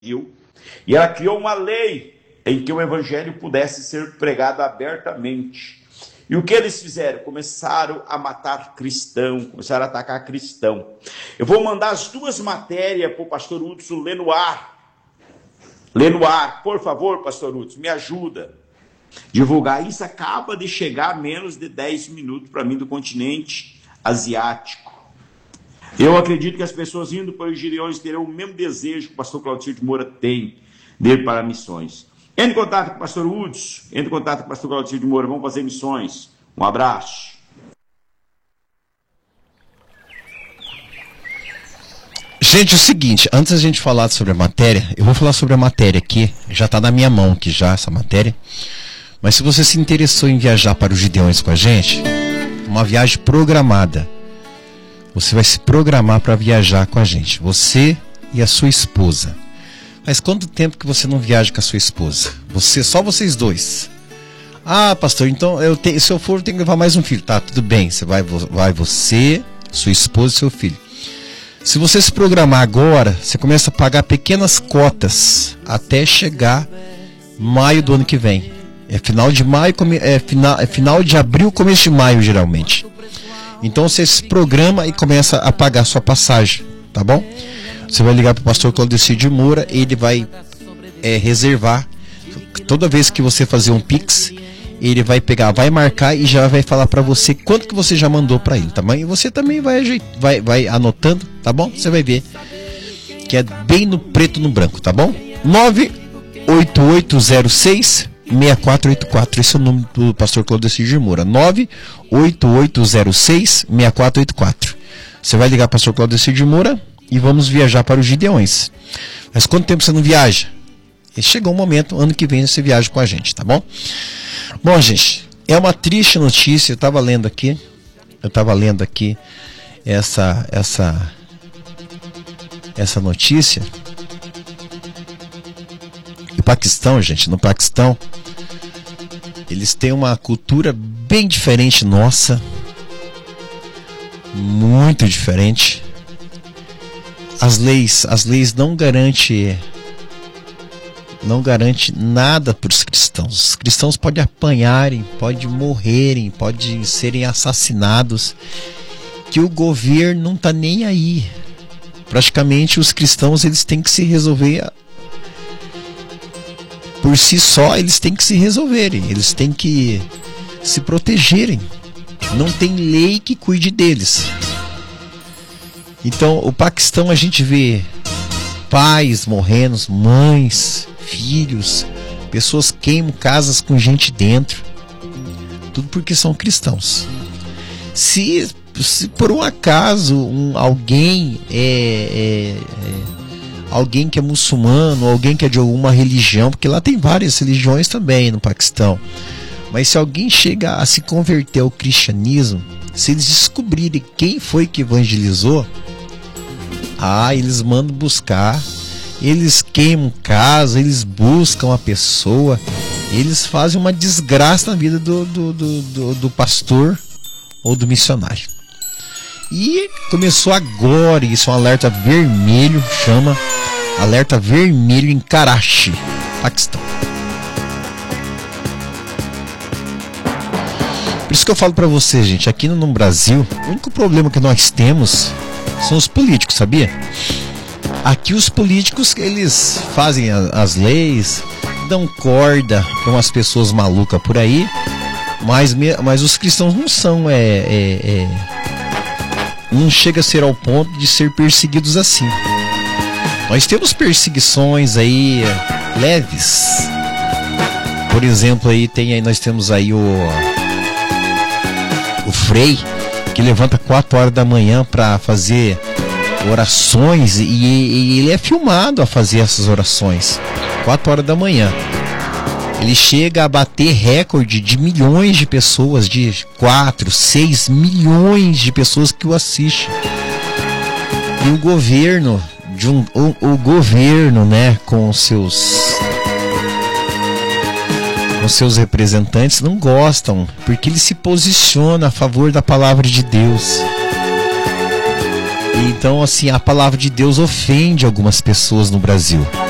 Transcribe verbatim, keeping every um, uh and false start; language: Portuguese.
e ela criou uma lei em que o evangelho pudesse ser pregado abertamente. E o que eles fizeram? Começaram a matar cristão, começaram a atacar cristão. Eu vou mandar as duas matérias para o pastor Hudson ler no ar. Lê no ar, por favor, pastor Hudson, me ajuda. Divulgar isso acaba de chegar a menos de dez minutos para mim do continente asiático. Eu acredito que as pessoas indo para os Gideões terão o mesmo desejo que o pastor Claudicir de Moura tem de ir para missões. Entre em contato com o pastor Hudson, entre em contato com o pastor Claudicir de Moura, vamos fazer missões. Um abraço. Gente, é o seguinte, antes da gente falar sobre a matéria, eu vou falar sobre a matéria aqui, já está na minha mão aqui já essa matéria, mas se você se interessou em viajar para os Gideões com a gente, uma viagem programada, você vai se programar para viajar com a gente, você e a sua esposa. Mas quanto tempo que você não viaja com a sua esposa? Você, só vocês dois. Ah, pastor, então eu te, se eu for eu tenho que levar mais um filho. Tá, tudo bem, você vai, vai você, sua esposa e seu filho. Se você se programar agora, você começa a pagar pequenas cotas até chegar maio do ano que vem. É final de maio, é final, é final de abril, começo de maio geralmente. Então você se programa e começa a pagar a sua passagem, tá bom? Você vai ligar para o pastor Claudicir de Moura, ele vai é, reservar. Toda vez que você fazer um Pix, ele vai pegar, vai marcar e já vai falar para você quanto que você já mandou para ele, tá bom? E você também vai, vai, vai anotando, tá bom? Você vai ver que é bem no preto no branco, tá bom? nove oito oito zero seis seis quatro oito quatro, esse é o número do pastor Claudicir de Moura, nove oito oito zero seis seis quatro oito quatro. Você vai ligar para o pastor Claudicir de Moura e vamos viajar para os Gideões. Mas quanto tempo você não viaja? E chegou um momento, ano que vem você viaja com a gente, tá bom? Bom, gente, é uma triste notícia, eu estava lendo aqui, eu estava lendo aqui essa, essa, essa notícia. O Paquistão, gente, no Paquistão, eles têm uma cultura bem diferente nossa, muito diferente. As leis, as leis não garantem, não garante nada para os cristãos. Os cristãos podem apanharem, podem morrerem, podem serem assassinados, que o governo não está nem aí. Praticamente os cristãos eles têm que se resolver por si só, eles têm que se resolverem, eles têm que se protegerem. Não tem lei que cuide deles. Então, o Paquistão a gente vê pais morrendo, mães, filhos, pessoas queimam casas com gente dentro. Tudo porque são cristãos. Se, se por um acaso um, alguém é, é, é alguém que é muçulmano, alguém que é de alguma religião, porque lá tem várias religiões também no Paquistão, mas se alguém chega a se converter ao cristianismo, se eles descobrirem quem foi que evangelizou, ah, eles mandam buscar, eles queimam casa, eles buscam a pessoa, eles fazem uma desgraça na vida do, do, do, do, do pastor ou do missionário. E começou agora, isso é um alerta vermelho, chama alerta vermelho em Karachi, Paquistão. Por isso que eu falo pra você, gente, aqui no Brasil, o único problema que nós temos são os políticos, sabia? Aqui os políticos, eles fazem as leis, dão corda para umas pessoas malucas por aí, mas, mas os cristãos não são, é, é, é, não chega a ser ao ponto de ser perseguidos assim. Nós temos perseguições aí leves. Por exemplo, aí tem aí nós temos aí o o Frei, que levanta quatro horas da manhã para fazer orações e, e ele é filmado a fazer essas orações. quatro horas da manhã. Ele chega a bater recorde de milhões de pessoas, de quatro, seis milhões de pessoas que o assistem. E o governo, de um, o, o governo, né, com seus com seus representantes não gostam, porque ele se posiciona a favor da palavra de Deus. Então, assim, a palavra de Deus ofende algumas pessoas no Brasil.